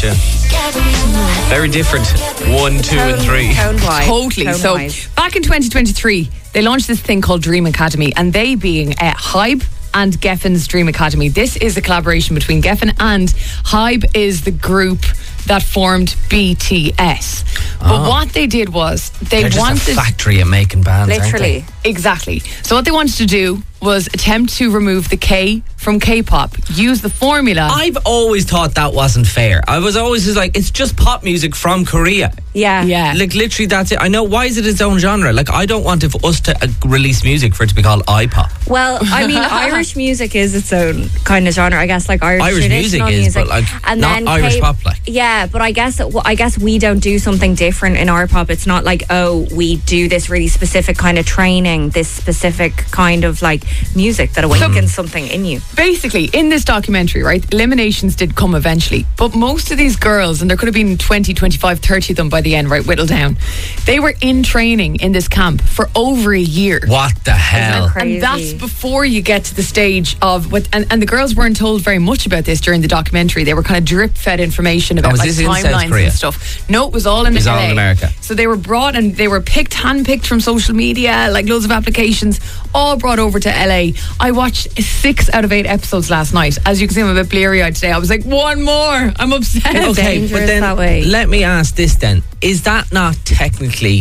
yeah. Very different. 1, 2, and 3. Tone-wise. Totally. So Tone-wise. back in 2023, they launched this thing called Dream Academy, and they being Hybe and Geffen's Dream Academy. This is a collaboration between Geffen and Hybe is the group that formed BTS. But what they did was They're just a factory at making bands, Literally. aren't they? Exactly. So what they wanted to do was attempt to remove the K from K-pop, use the formula. I've always thought that wasn't fair. I was always just like, it's just pop music from Korea. Yeah. Yeah. Like, literally, that's it. I know, why is it its own genre? Like, I don't want us to release music for it to be called iPop. Well, I mean, Irish music is its own kind of genre. I guess, like Irish music traditional is, but like, and not then Irish pop, like. Yeah, but I guess we don't do something different in our pop. It's not like, oh, we do this really specific kind of training, this specific kind of like music that awakens something in you. Basically, in this documentary, right, eliminations did come eventually, but most of these girls, and there could have been 20, 25, 30 of them by the end, right, whittled down, they were in training in this camp for over a year. What the hell? Crazy. And that's before you get to the stage of what, and the girls weren't told very much about this during the documentary. They were kind of drip fed information about was like this in South timelines Korea? and stuff. No, it was all in It was LA. all in America. So they were brought and they were handpicked from social media, like loads of applications, all brought over to LA. I watched 6 out of 8 episodes last night. As you can see, I'm a bit bleary-eyed today. I was like, one more. I'm obsessed. Okay, but dangerous then that way. let me ask this then. Is that not technically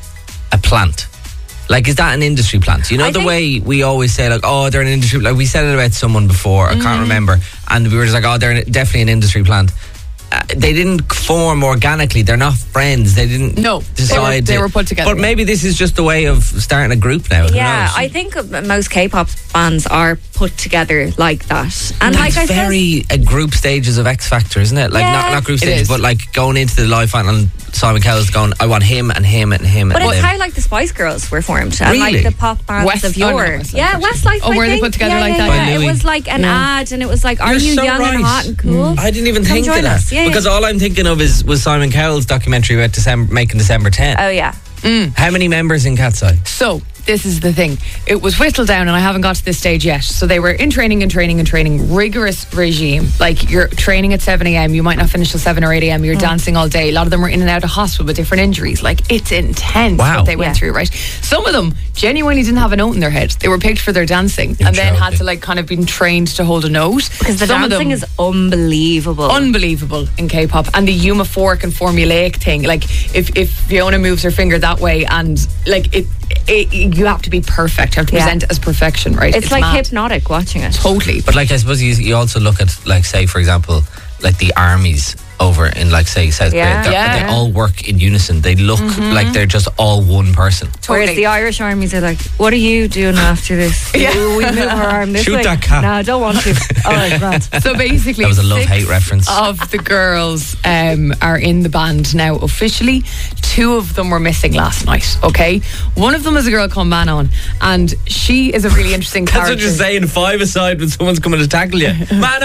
a plant? Like, is that an industry plant? You know, I the think- way we always say, like, oh, they're an industry, like we said it about someone before, I can't remember, and we were just like, oh, they're definitely an industry plant. They didn't form organically. They're not friends. They didn't decide. they were put together. But maybe this is just a way of starting a group now. Who Yeah, knows? I think most K-pop bands are put together like that. And That's like I said, very group stages of X Factor, isn't it? Like, Yeah. not group It stages, is. but like going into the live final and Simon Cowell's going, I want him and him and him but and it's him. how like the Spice Girls were formed and Really? like the pop bands of yore. Westlife, Yeah, actually. Westlife. Oh, I were they think. put together yeah, like yeah, that? By Yeah. It Louis. was like an ad, and it was like, "Are You're you so young and right. hot and cool?" I didn't even Come think of join that. us. Yeah, because yeah. all I'm thinking of was Simon Cowell's documentary about making December 10. Oh yeah. How many members in Cat's Eye? So this is the thing. It was whittled down, and I haven't got to this stage yet. So they were in training, rigorous regime. Like, you're training at 7 a.m. You might not finish till 7 or 8 a.m. You're dancing all day. A lot of them were in and out of hospital with different injuries. Like, it's intense Wow. what they went Yeah. through, right? Some of them genuinely didn't have a note in their head. They were picked for their dancing and then had to like kind of been trained to hold a note. Because the Some of dancing them, is unbelievable. unbelievable in K-pop, and the euphoric and formulaic thing. Like, if Fiona moves her finger that way, and like it you have to be perfect. You have to Yeah. present as perfection, right? it's like mad. hypnotic watching it. Totally. But like, I suppose you also look at, like, say, for example, like the armies over in, like, say, South Yeah. Korea. Yeah. They all work in unison. They look like they're just all one person. Whereas Totally. the Irish armies are like, "What are you doing after this? Yeah. Will we move our arm this Shoot way? that cat." No, I don't want to. All right, Grant. So basically, That was a love-hate 6 reference. of the girls are in the band now officially. 2 of them were missing last night, okay? One of them is a girl called Manon, and she is a really interesting That's character. what you're saying, 5 aside when someone's coming to tackle you. Man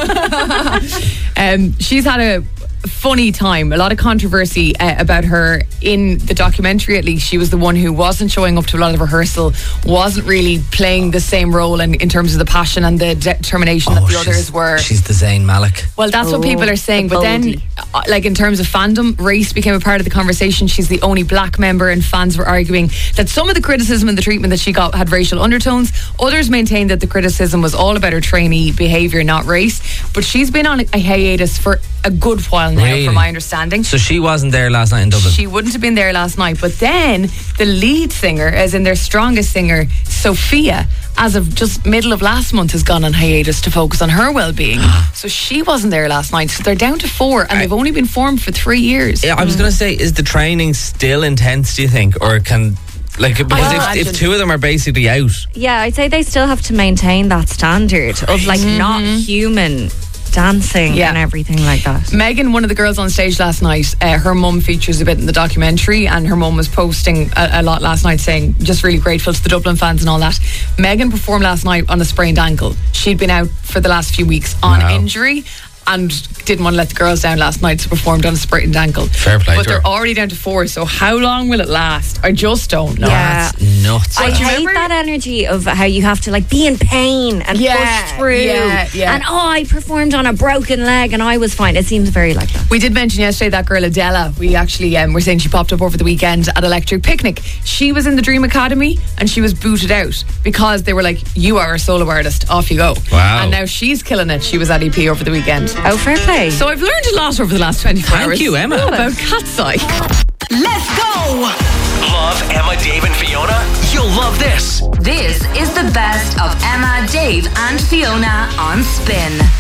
on! She's had a funny time, a lot of controversy about her in the documentary. At least she was the one who wasn't showing up to a lot of rehearsal, wasn't really playing the same role in terms of the passion and the determination that the others were. She's the Zayn Malik. Well, that's what people are saying. the But then, boldie. like, in terms of fandom, race became a part of the conversation. She's the only black member, and fans were arguing that some of the criticism and the treatment that she got had racial undertones. Others maintained that the criticism was all about her trainee behaviour, not race. But she's been on a hiatus for a good while now, Really? from my understanding. So she wasn't there last night in Dublin. She wouldn't have been there last night. But then the lead singer, as in their strongest singer, Sophia, as of just middle of last month, has gone on hiatus to focus on her well-being. So she wasn't there last night. So they're down to 4, and they've only been formed for 3 years. Yeah, I was going to say, is the training still intense, do you think? Or can... Like, because if imagine. 2 of them are basically out... Yeah, I'd say they still have to maintain that standard of like not human dancing Yeah. and everything like that. Megan, one of the girls on stage last night, her mum features a bit in the documentary, and her mum was posting a lot last night saying just really grateful to the Dublin fans and all that. Megan performed last night on a sprained ankle. She'd been out for the last few weeks on Wow. injury. and didn't want to let the girls down last night, so performed on a sprained ankle. Fair play. But they're already down to 4, so how long will it last? I just don't know. Yeah. That's nuts. I hate that energy of how you have to like be in pain and push through. Yeah. And I performed on a broken leg and I was fine. It seems very like that. We did mention yesterday that girl Adela. We actually were saying she popped up over the weekend at Electric Picnic. She was in the Dream Academy and she was booted out because they were like, you are a solo artist, off you go. Wow. And now she's killing it. She was at EP over the weekend. Oh, fair play. So I've learned a lot over the last 24 hours. Thank you, Emma. About Cat's Eye. Let's go! Love Emma, Dave and Fiona? You'll love this. This is the best of Emma, Dave and Fiona on Spin.